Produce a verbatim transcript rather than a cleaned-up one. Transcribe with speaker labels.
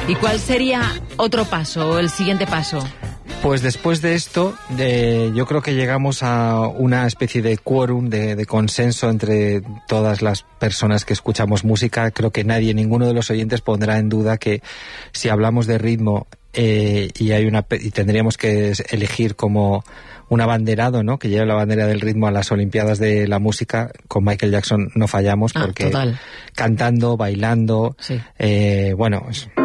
Speaker 1: ¿Y cuál sería otro paso, el siguiente paso?
Speaker 2: Pues después de esto, de, yo creo que llegamos a una especie de quórum, de, de consenso entre todas las personas que escuchamos música. Creo que nadie, ninguno de los oyentes pondrá en duda que si hablamos de ritmo eh, y hay una y tendríamos que elegir como un abanderado, ¿no?, que lleve la bandera del ritmo a las Olimpiadas de la música, con Michael Jackson no fallamos, porque
Speaker 1: ah, total.
Speaker 2: cantando, bailando,
Speaker 1: sí.
Speaker 2: eh, bueno... Es,